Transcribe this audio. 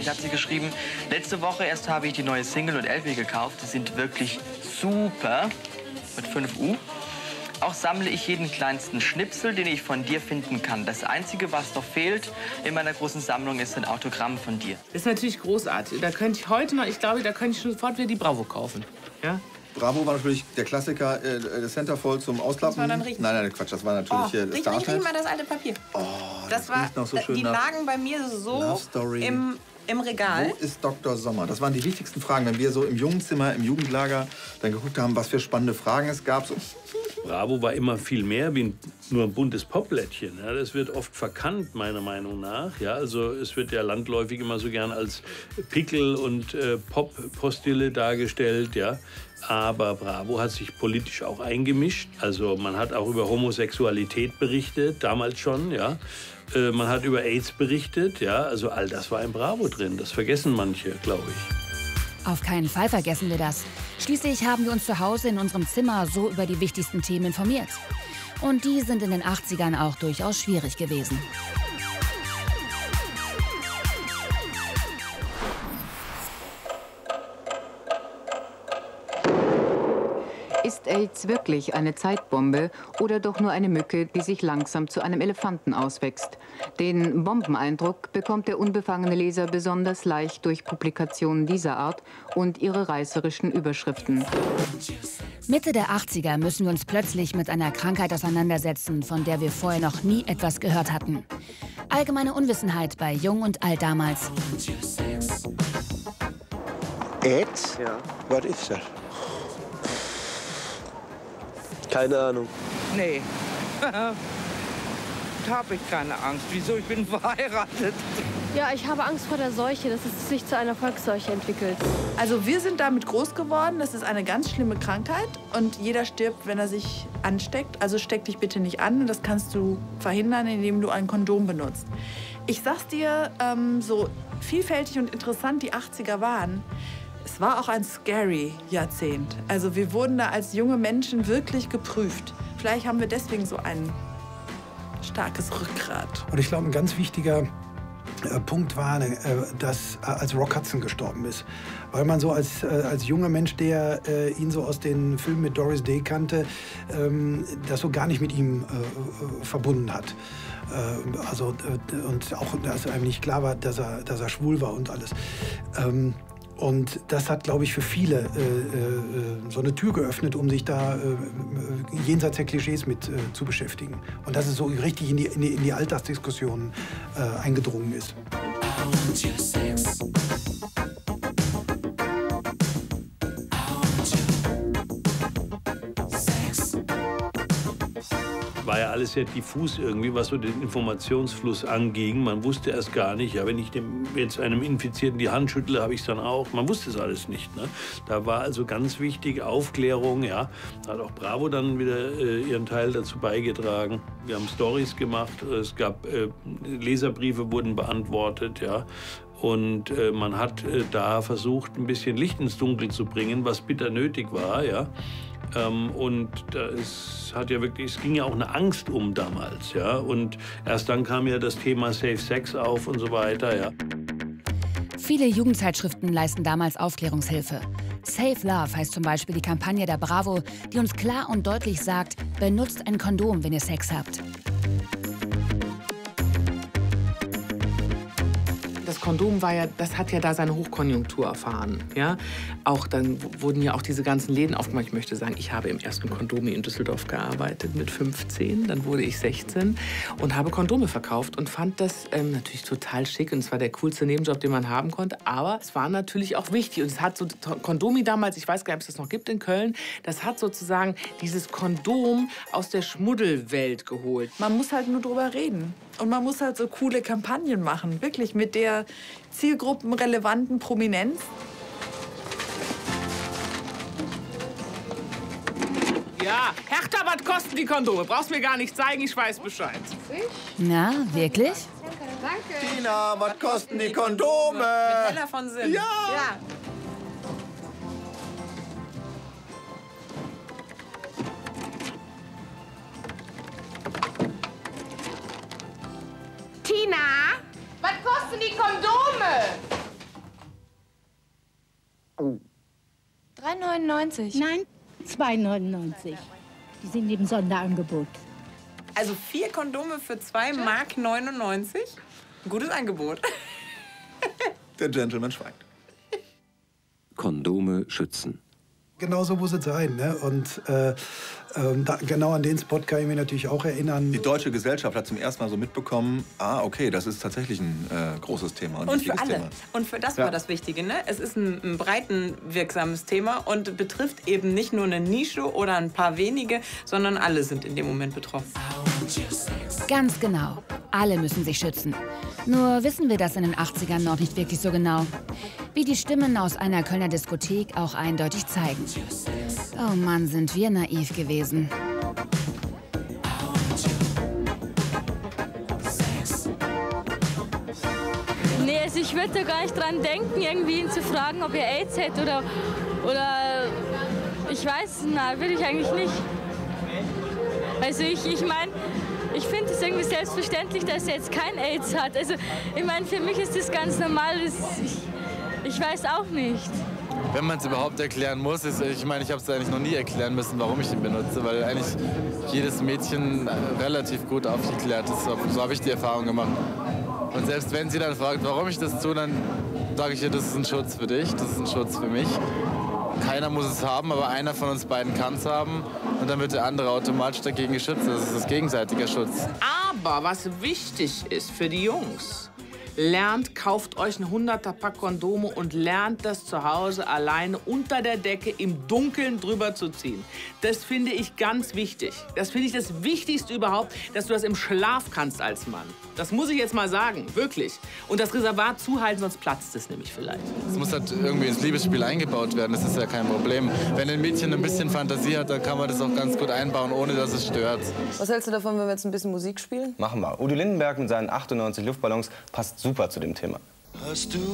Nachricht hat sie geschrieben, letzte Woche erst habe ich die neue Single und LP gekauft. Die sind wirklich super, mit 5 U. Auch sammle ich jeden kleinsten Schnipsel, den ich von dir finden kann. Das Einzige, was noch fehlt in meiner großen Sammlung, ist ein Autogramm von dir. Das ist natürlich großartig. Da könnte ich heute noch, ich glaube, da könnte ich sofort wieder die Bravo kaufen. Ja? Bravo war natürlich der Klassiker, das Centerfold zum Ausklappen. Das war dann richtig. Nein, Quatsch, das war natürlich das Starship. Riech mal das alte Papier. Oh, das war, noch so schön die lagen bei mir so im Regal. Wo ist Dr. Sommer? Das waren die wichtigsten Fragen, wenn wir so im Jugendzimmer, im Jugendlager dann geguckt haben, was für spannende Fragen es gab. So. Bravo war immer viel mehr wie nur ein buntes Popblättchen. Ja, das wird oft verkannt, meiner Meinung nach. Ja, also es wird ja landläufig immer so gern als Pickel und Pop-Postille dargestellt. Ja. Aber Bravo hat sich politisch auch eingemischt. Also man hat auch über Homosexualität berichtet, damals schon. Ja. Man hat über AIDS berichtet. Ja. Also all das war in Bravo drin. Das vergessen manche, glaube ich. Auf keinen Fall vergessen wir das. Schließlich haben wir uns zu Hause in unserem Zimmer so über die wichtigsten Themen informiert. Und die sind in den 80ern auch durchaus schwierig gewesen. Ist AIDS wirklich eine Zeitbombe oder doch nur eine Mücke, die sich langsam zu einem Elefanten auswächst? Den Bombeneindruck bekommt der unbefangene Leser besonders leicht durch Publikationen dieser Art und ihre reißerischen Überschriften. Mitte der 80er müssen wir uns plötzlich mit einer Krankheit auseinandersetzen, von der wir vorher noch nie etwas gehört hatten. Allgemeine Unwissenheit bei Jung und Alt damals. AIDS? Ja. Was ist das? Keine Ahnung. Nee. Da habe ich keine Angst. Wieso? Ich bin verheiratet. Ja, ich habe Angst vor der Seuche, dass es sich zu einer Volksseuche entwickelt. Also wir sind damit groß geworden. Das ist eine ganz schlimme Krankheit. Und jeder stirbt, wenn er sich ansteckt. Also steck dich bitte nicht an. Das kannst du verhindern, indem du ein Kondom benutzt. Ich sag's dir, so vielfältig und interessant die 80er waren, es war auch ein scary Jahrzehnt. Also wir wurden da als junge Menschen wirklich geprüft. Vielleicht haben wir deswegen so ein starkes Rückgrat. Und ich glaube, ein ganz wichtiger Punkt war, dass als Rock Hudson gestorben ist. Weil man so als junger Mensch, der ihn so aus den Filmen mit Doris Day kannte, das so gar nicht mit ihm verbunden hat. Und auch, dass einem nicht klar war, dass er schwul war und alles. Und das hat, glaube ich, für viele so eine Tür geöffnet, um sich da jenseits der Klischees mit zu beschäftigen. Und dass es so richtig in die Alltagsdiskussionen eingedrungen ist. War ja alles sehr diffus irgendwie, was so den Informationsfluss anging. Man wusste erst gar nicht, ja, wenn ich jetzt einem Infizierten die Hand schüttle, habe ich es dann auch. Man wusste es alles nicht. Ne? Da war also ganz wichtig Aufklärung. Ja. Da hat auch Bravo dann wieder ihren Teil dazu beigetragen. Wir haben Stories gemacht, es gab Leserbriefe wurden beantwortet. Ja. Und man hat da versucht, ein bisschen Licht ins Dunkel zu bringen, was bitter nötig war. Ja. Und es ging ja auch eine Angst um damals, ja. Und erst dann kam ja das Thema Safe Sex auf und so weiter, ja. Viele Jugendzeitschriften leisten damals Aufklärungshilfe. Safe Love heißt zum Beispiel die Kampagne der Bravo, die uns klar und deutlich sagt, benutzt ein Kondom, wenn ihr Sex habt. Das Kondom das hat ja da seine Hochkonjunktur erfahren. Ja? Auch dann wurden ja auch diese ganzen Läden aufgemacht. Ich möchte sagen, ich habe im ersten Kondomi in Düsseldorf gearbeitet mit 15. Dann wurde ich 16 und habe Kondome verkauft und fand das natürlich total schick. Und es war der coolste Nebenjob, den man haben konnte. Aber es war natürlich auch wichtig. Und es hat so Kondomi damals, ich weiß gar nicht, ob es das noch gibt in Köln, das hat sozusagen dieses Kondom aus der Schmuddelwelt geholt. Man muss halt nur drüber reden. Und man muss halt so coole Kampagnen machen, wirklich mit der zielgruppenrelevanten Prominenz. Ja, Hertha, was kosten die Kondome? Brauchst mir gar nicht zeigen, ich weiß Bescheid. Na, wirklich? Danke. Tina, was kosten die Kondome? Mit Hella von Sinn. Ja! Tina, was kosten die Kondome? 3,99. Nein, 2,99. Die sind im Sonderangebot. Also 4 Kondome für 2,99 Mark. Ein gutes Angebot. Der Gentleman schweigt. Kondome schützen. Genau so muss es sein. Ne? Und genau an den Spot kann ich mich natürlich auch erinnern. Die deutsche Gesellschaft hat zum ersten Mal so mitbekommen, okay, das ist tatsächlich ein großes Thema. Und für alle. Thema. Und für das war das Wichtige. Ne? Es ist ein breitenwirksames Thema und betrifft eben nicht nur eine Nische oder ein paar wenige, sondern alle sind in dem Moment betroffen. Ganz genau. Alle müssen sich schützen. Nur wissen wir das in den 80ern noch nicht wirklich so genau. Wie die Stimmen aus einer Kölner Diskothek auch eindeutig zeigen. Oh Mann, sind wir naiv gewesen. Nee, also ich würde da gar nicht dran denken, irgendwie ihn zu fragen, ob er AIDS hat oder ich weiß, na, will ich eigentlich nicht. Also ich meine, ich finde es irgendwie selbstverständlich, dass er jetzt kein AIDS hat. Also ich meine, für mich ist das ganz normal. Ich weiß auch nicht. Wenn man es überhaupt erklären muss, ich meine, ich habe es eigentlich noch nie erklären müssen, warum ich ihn benutze, weil eigentlich jedes Mädchen relativ gut aufgeklärt ist. So habe ich die Erfahrung gemacht. Und selbst wenn sie dann fragt, warum ich das tue, dann sage ich ihr, das ist ein Schutz für dich, das ist ein Schutz für mich. Keiner muss es haben, aber einer von uns beiden kann es haben. Und dann wird der andere automatisch dagegen geschützt. Das ist gegenseitiger Schutz. Aber was wichtig ist für die Jungs, kauft euch ein 100er-Pack Kondome und lernt das zu Hause alleine unter der Decke im Dunkeln drüber zu ziehen. Das finde ich ganz wichtig. Das finde ich das Wichtigste überhaupt, dass du das im Schlaf kannst als Mann. Das muss ich jetzt mal sagen, wirklich. Und das Reservat zuhalten, sonst platzt es nämlich vielleicht. Es muss halt irgendwie ins Liebesspiel eingebaut werden, das ist ja kein Problem. Wenn ein Mädchen ein bisschen Fantasie hat, dann kann man das auch ganz gut einbauen, ohne dass es stört. Was hältst du davon, wenn wir jetzt ein bisschen Musik spielen? Machen wir. Udo Lindenberg mit seinen 98 Luftballons passt super zu dem Thema.